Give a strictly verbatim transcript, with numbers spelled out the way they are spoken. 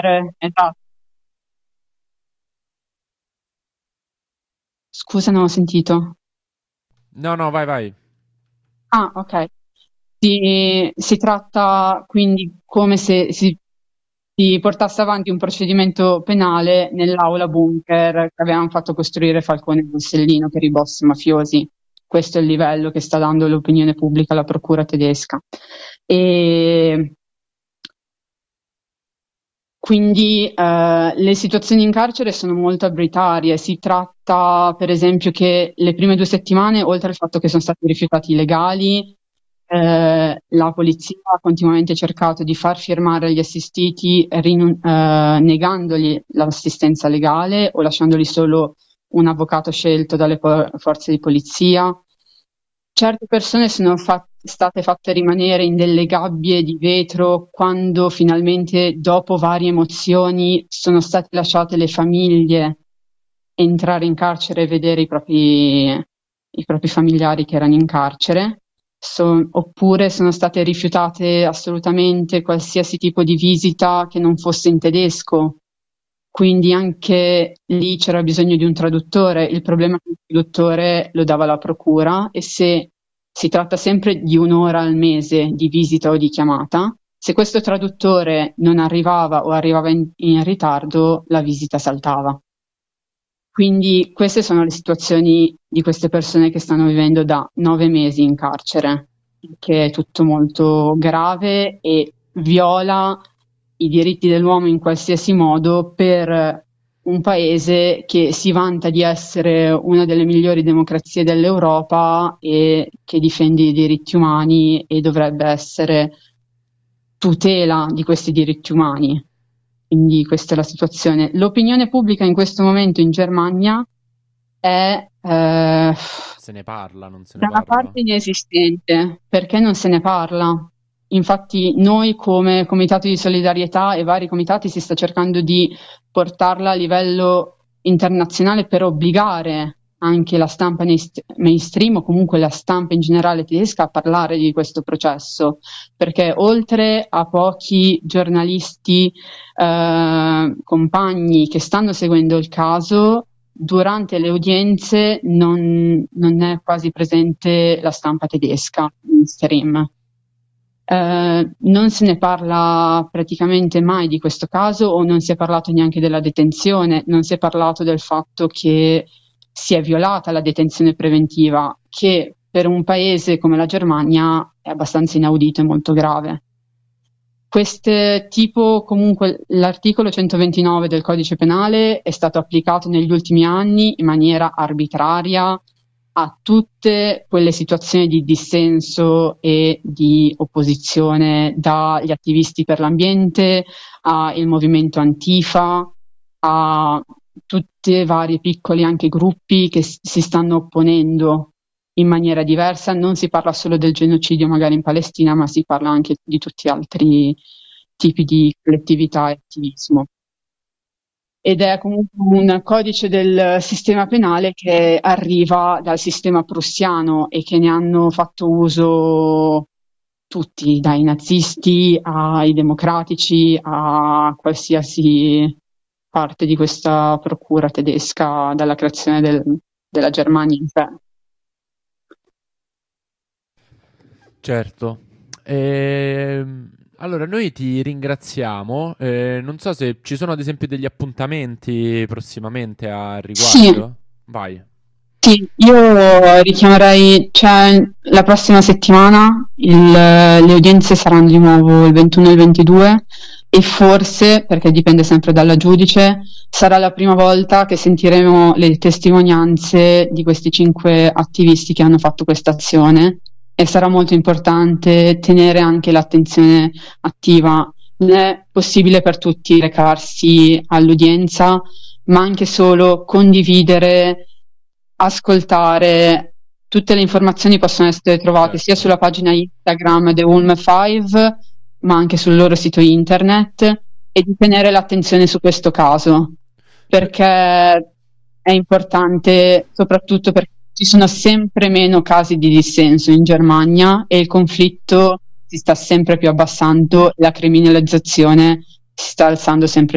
Eh, esatto. Scusa, non ho sentito. No, no, vai, vai. Ah, ok. Si, si tratta quindi come se si, si portasse avanti un procedimento penale nell'aula bunker che avevano fatto costruire Falcone e Borsellino per i boss mafiosi. Questo è il livello che sta dando l'opinione pubblica alla procura tedesca. E quindi eh, le situazioni in carcere sono molto arbitrarie. Si tratta, per esempio, che le prime due settimane, oltre al fatto che sono stati rifiutati i legali, eh, la polizia ha continuamente cercato di far firmare agli assistiti rinu- eh, negandogli l'assistenza legale o lasciandogli solo un avvocato scelto dalle po- forze di polizia. Certe persone sono fa- state fatte rimanere in delle gabbie di vetro quando finalmente, dopo varie emozioni, sono state lasciate le famiglie entrare in carcere e vedere i propri, i propri familiari che erano in carcere. So- oppure sono state rifiutate assolutamente qualsiasi tipo di visita che non fosse in tedesco. Quindi anche lì c'era bisogno di un traduttore. Il problema è che il traduttore lo dava la procura e se si tratta sempre di un'ora al mese di visita o di chiamata, se questo traduttore non arrivava o arrivava in, in ritardo, la visita saltava. Quindi queste sono le situazioni di queste persone che stanno vivendo da nove mesi in carcere, che è tutto molto grave e viola i diritti dell'uomo in qualsiasi modo per un paese che si vanta di essere una delle migliori democrazie dell'Europa e che difende i diritti umani e dovrebbe essere tutela di questi diritti umani. Quindi questa è la situazione. L'opinione pubblica in questo momento in Germania è eh, Se ne parla, non se ne da una parla. parte inesistente, perché non se ne parla. Infatti noi come Comitato di Solidarietà e vari comitati si sta cercando di portarla a livello internazionale per obbligare anche la stampa neist- mainstream o comunque la stampa in generale tedesca a parlare di questo processo, perché oltre a pochi giornalisti eh, compagni che stanno seguendo il caso, durante le udienze non, non è quasi presente la stampa tedesca in stream. Eh, non se ne parla praticamente mai di questo caso o non si è parlato neanche della detenzione, non si è parlato del fatto che si è violata la detenzione preventiva, che per un paese come la Germania è abbastanza inaudito e molto grave. Queste tipo, comunque, l'articolo centoventinove del codice penale è stato applicato negli ultimi anni in maniera arbitraria a tutte quelle situazioni di dissenso e di opposizione, dagli attivisti per l'ambiente al movimento Antifa, a tutti i vari piccoli anche gruppi che s- si stanno opponendo in maniera diversa. Non si parla solo del genocidio magari in Palestina, ma si parla anche di tutti altri tipi di collettività e attivismo. Ed è comunque un codice del sistema penale che arriva dal sistema prussiano e che ne hanno fatto uso tutti, dai nazisti ai democratici a qualsiasi parte di questa procura tedesca dalla creazione del- della Germania in sé. Certo. Ehm, allora, noi ti ringraziamo. Eh, non so se ci sono ad esempio degli appuntamenti prossimamente a Sì, riguardo. Vai. sì, io richiamerei, cioè la prossima settimana il- le udienze saranno di nuovo il ventuno e il ventidue e forse, perché dipende sempre dalla giudice, sarà la prima volta che sentiremo le testimonianze di questi cinque attivisti che hanno fatto questa azione e sarà molto importante tenere anche l'attenzione attiva. Non è possibile per tutti recarsi all'udienza, ma anche solo condividere, ascoltare. Tutte le informazioni possono essere trovate sia Certo. sulla pagina Instagram The Ulm cinque, ma anche sul loro sito internet, e di tenere l'attenzione su questo caso, Cioè, perché è importante soprattutto perché ci sono sempre meno casi di dissenso in Germania e il conflitto si sta sempre più abbassando e la criminalizzazione si sta alzando sempre